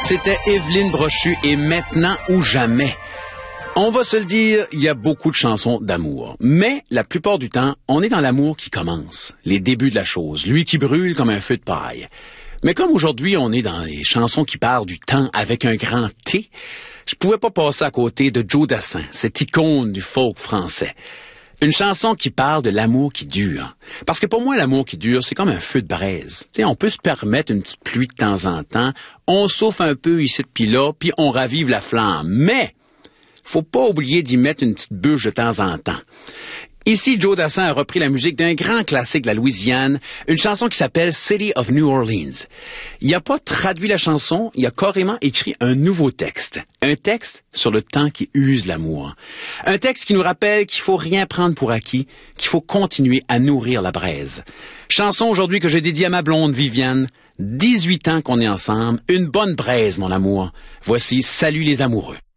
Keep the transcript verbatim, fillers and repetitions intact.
C'était Evelyne Brochu et Maintenant ou jamais. On va se le dire, il y a beaucoup de chansons d'amour. Mais la plupart du temps, on est dans l'amour qui commence, les débuts de la chose, lui qui brûle comme un feu de paille. Mais comme aujourd'hui, on est dans les chansons qui parlent du temps avec un grand T, je pouvais pas passer à côté de Joe Dassin, cette icône du folk français. Une chanson qui parle de l'amour qui dure. Parce que pour moi, l'amour qui dure, c'est comme un feu de braise. Tu sais, on peut se permettre une petite pluie de temps en temps, on souffle un peu ici puis là, puis on ravive la flamme. Mais, faut pas oublier d'y mettre une petite bûche de temps en temps. Ici, Joe Dassin a repris la musique d'un grand classique de la Louisiane, une chanson qui s'appelle City of New Orleans. Il n'a pas traduit la chanson, il a carrément écrit un nouveau texte. Un texte sur le temps qui use l'amour. Un texte qui nous rappelle qu'il faut rien prendre pour acquis, qu'il faut continuer à nourrir la braise. Chanson aujourd'hui que j'ai dédiée à ma blonde Viviane. dix-huit ans qu'on est ensemble, une bonne braise, mon amour. Voici Salut les amoureux.